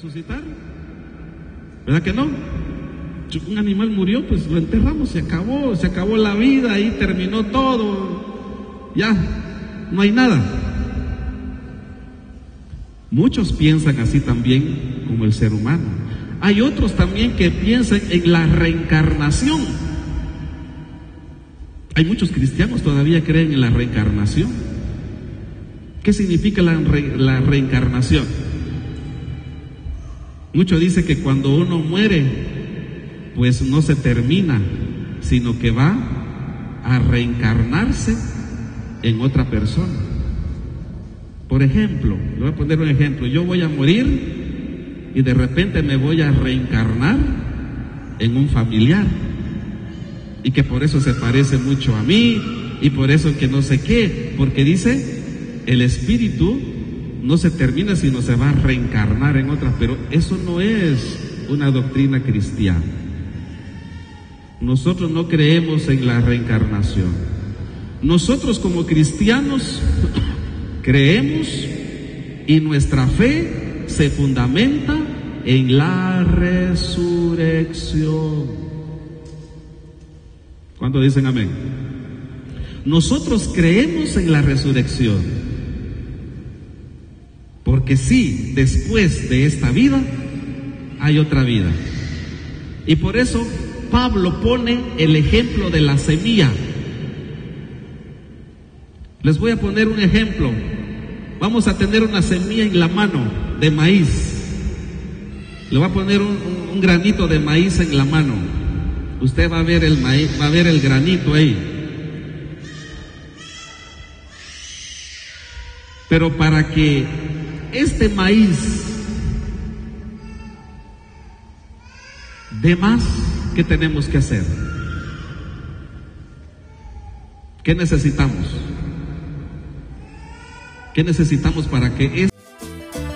resucitar? ¿Verdad que no? Un animal murió, pues lo enterramos, se acabó la vida, ahí terminó todo, ya, no hay nada. Muchos piensan así también como el ser humano. Hay otros también que piensan en la reencarnación. Hay muchos cristianos todavía creen en la reencarnación. ¿Qué significa la reencarnación? Muchos dicen que cuando uno muere, pues no se termina, sino que va a reencarnarse en otra persona. Por ejemplo, le voy a poner un ejemplo. Yo voy a morir y de repente me voy a reencarnar en un familiar, y que por eso se parece mucho a mí, y por eso que no sé qué, porque dice, el espíritu no se termina sino se va a reencarnar en otra. Pero eso no es una doctrina cristiana. Nosotros no creemos en la reencarnación. Nosotros como cristianos creemos, y nuestra fe se fundamenta en la resurrección. ¿Cuánto dicen amén? Nosotros creemos en la resurrección, porque sí, después de esta vida hay otra vida. Y por eso Pablo pone el ejemplo de la semilla. Les voy a poner un ejemplo. Vamos a tener una semilla en la mano de maíz. Le voy a poner un granito de maíz en la mano. Usted va a ver el maíz, va a ver el granito ahí. Pero para que este maíz dé más, ¿qué tenemos que hacer? ¿Qué necesitamos? ¿Qué necesitamos para que